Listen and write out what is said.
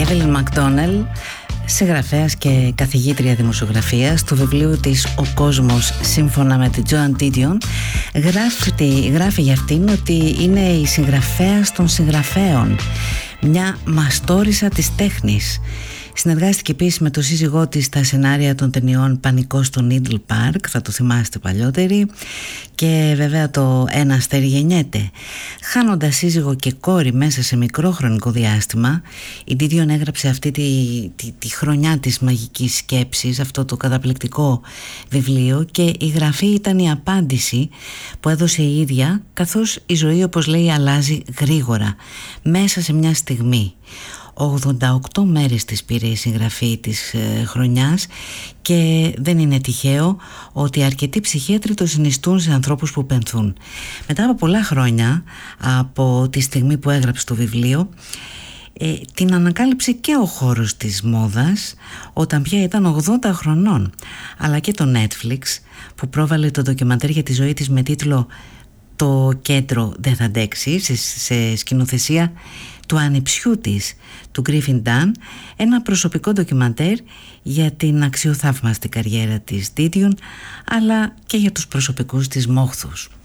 Εύελιν Μακδόνελ, συγγραφέας και καθηγήτρια δημοσιογραφίας του βιβλίου της «Ο κόσμος σύμφωνα με την Τζόαν Ντίντιον», γράφει για αυτήν ότι είναι η συγγραφέας των συγγραφέων, μια μαστόρισα της τέχνης. Συνεργάστηκε επίσης με τον σύζυγό της στα σενάρια των ταινιών «Πανικός στο Νίτλ Πάρκ», θα το θυμάστε παλιότεροι, και βέβαια το «Ένα αστέρι γεννιέται». Χάνοντας σύζυγο και κόρη μέσα σε μικρό χρονικό διάστημα, η Ντίντιον έγραψε αυτή τη χρονιά της μαγικής σκέψης, αυτό το καταπληκτικό βιβλίο, και η γραφή ήταν η απάντηση που έδωσε η ίδια, καθώς η ζωή, όπως λέει, αλλάζει γρήγορα μέσα σε μια στιγμή. 88 μέρες της πήρε η συγγραφή της χρονιάς και δεν είναι τυχαίο ότι αρκετοί ψυχίατροι το συνιστούν σε ανθρώπους που πενθούν. Μετά από πολλά χρόνια από τη στιγμή που έγραψε το βιβλίο, την ανακάλυψε και ο χώρος της μόδας όταν πια ήταν 80 χρονών, αλλά και το Netflix που πρόβαλε το ντοκιμαντέρ για τη ζωή της με τίτλο «Το κέντρο δεν θα αντέξει», σε σκηνοθεσία του ανιψιού της, του Griffin Dunne, ένα προσωπικό ντοκιμαντέρ για την αξιοθαύμαστη καριέρα της Ντίντιον, αλλά και για τους προσωπικούς της μόχθους.